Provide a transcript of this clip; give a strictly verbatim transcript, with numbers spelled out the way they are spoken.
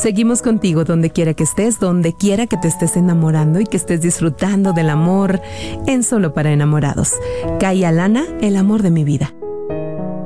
Seguimos contigo donde quiera que estés, donde quiera que te estés enamorando y que estés disfrutando del amor en Solo para Enamorados. Kaya Lana, el amor de mi vida.